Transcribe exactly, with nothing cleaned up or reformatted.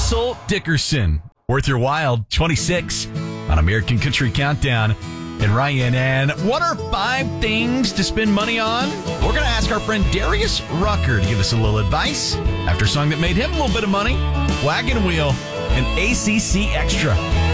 Russell Dickerson. Worth Your While, twenty-six on American Country Countdown. And Ryan, and what are five things to spend money on? We're going to ask our friend Darius Rucker to give us a little advice after a song that made him a little bit of money. Wagon Wheel and A C C Extra.